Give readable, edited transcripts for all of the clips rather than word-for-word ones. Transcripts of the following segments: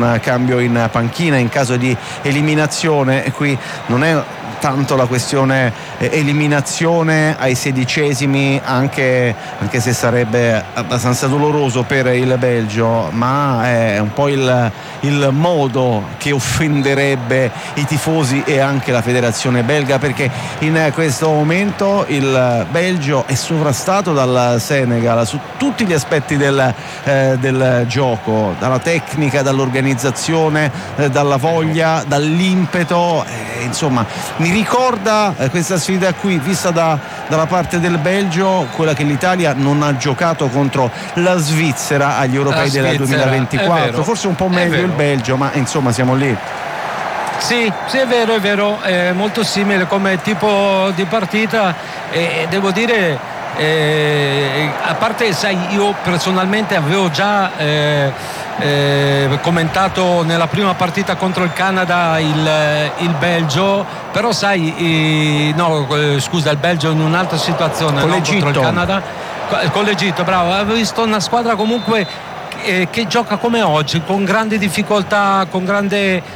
un cambio in panchina in caso di eliminazione. E qui non è tanto la questione eliminazione ai 16esimi, anche se sarebbe abbastanza doloroso per il Belgio, ma è un po' il modo che offenderebbe i tifosi e anche la federazione belga, perché in questo momento il Belgio è sovrastato dal Senegal su tutti gli aspetti del gioco, dalla tecnica, dall'organizzazione, dalla voglia, dall'impeto, insomma mi ricorda questa sfida qui vista dalla parte del Belgio quella che l'Italia non ha giocato contro la Svizzera agli europei del 2024, forse un po' meglio il Belgio, ma insomma siamo lì. Sì, è vero, è molto simile come tipo di partita, e devo dire, a parte, sai, io personalmente avevo già commentato nella prima partita contro il Canada il Belgio, però sai, il Belgio in un'altra situazione, con contro il Canada, con l'Egitto, bravo, avevo visto una squadra comunque che gioca come oggi, con grandi difficoltà, con grande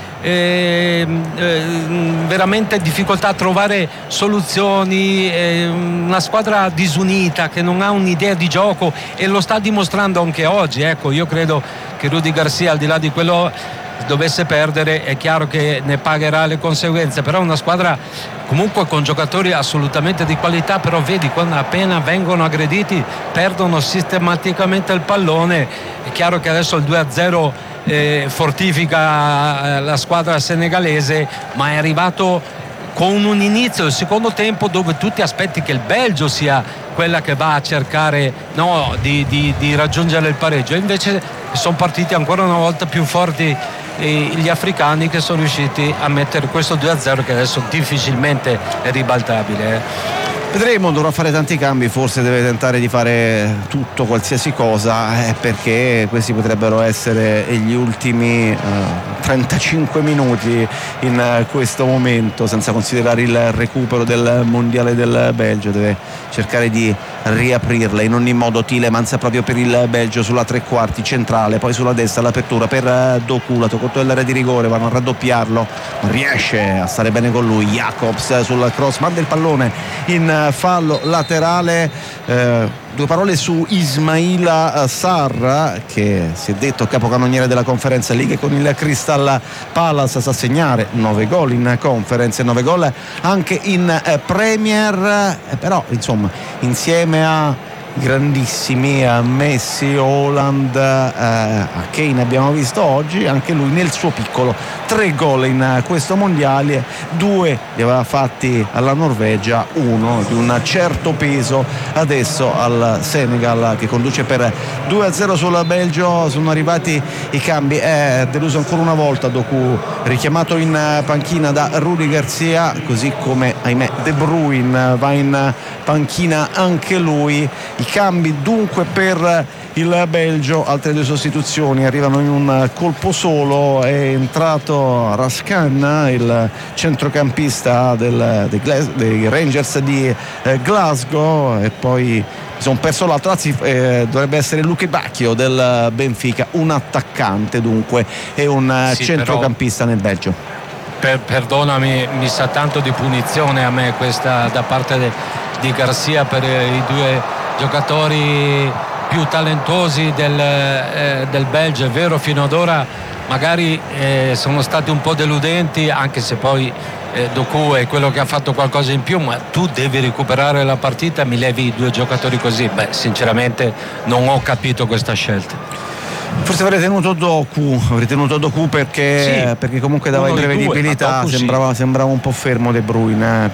veramente difficoltà a trovare soluzioni, una squadra disunita che non ha un'idea di gioco, e lo sta dimostrando anche oggi. Ecco, io credo che Rudy Garcia, al di là di quello, dovesse perdere, è chiaro che ne pagherà le conseguenze, però è una squadra comunque con giocatori assolutamente di qualità, però vedi, quando appena vengono aggrediti perdono sistematicamente il pallone. È chiaro che adesso il 2-0 fortifica la squadra senegalese, ma è arrivato con un inizio del secondo tempo dove tu ti aspetti che il Belgio sia quella che va a cercare di raggiungere il pareggio, e invece sono partiti ancora una volta più forti gli africani, che sono riusciti a mettere questo 2-0 che adesso difficilmente è ribaltabile. Vedremo, dovrà fare tanti cambi, forse deve tentare di fare tutto, qualsiasi cosa, perché questi potrebbero essere gli ultimi 35 minuti in questo momento, senza considerare il recupero del mondiale del Belgio. Deve cercare di riaprirla in ogni modo Tielemans proprio per il Belgio sulla tre quarti centrale, poi sulla destra l'apertura per Doku, la toccò l'area di rigore, vanno a raddoppiarlo, non riesce a stare bene con lui. Jacobs sul cross manda il pallone in fallo laterale. Due parole su Ismaila Sarr, che si è detto capocannoniere della Conference League con il Crystal Palace, sa segnare 9 gol in Conference e 9 gol anche in Premier, però insomma insieme a grandissimi, a Messi, Haaland, a Kane abbiamo visto oggi, anche lui nel suo piccolo 3 gol in questo mondiale, 2 li aveva fatti alla Norvegia, 1 di un certo peso adesso al Senegal, che conduce per 2-0 sul Belgio. Sono arrivati i cambi, è deluso ancora una volta Doku, richiamato in panchina da Rudy Garcia, così come ahimè De Bruyne va in panchina anche lui. I cambi dunque per il Belgio, altre 2 sostituzioni arrivano in un colpo solo, è entrato Rascan, il centrocampista dei Rangers di Glasgow, e poi mi sono perso l'altro, anzi dovrebbe essere Luke Bacchio del Benfica, un attaccante dunque e un centrocampista nel Belgio. Perdonami, mi sa tanto di punizione a me questa da parte di Garcia per i 2 giocatori più talentuosi del Belgio. È vero, fino ad ora magari sono stati un po' deludenti, anche se poi Doku è quello che ha fatto qualcosa in più, ma tu devi recuperare la partita, mi levi i 2 giocatori così? Sinceramente non ho capito questa scelta. Forse avrei tenuto Doku perché comunque dava imprevedibilità, sembrava un po' fermo De Bruyne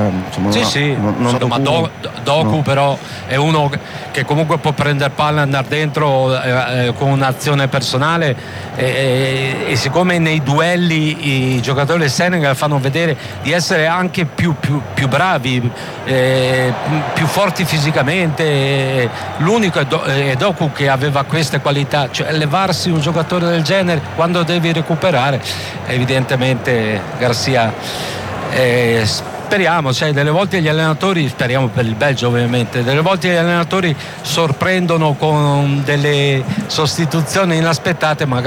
Doku però è uno che comunque può prendere palla e andare dentro con un'azione personale, e siccome nei duelli i giocatori del Senegal fanno vedere di essere anche più bravi, più forti fisicamente, l'unico è Doku che aveva queste qualità, cioè levarsi un giocatore del genere quando devi recuperare. Evidentemente Garcia, speriamo, delle volte gli allenatori, speriamo per il Belgio ovviamente, delle volte gli allenatori sorprendono con delle sostituzioni inaspettate, magari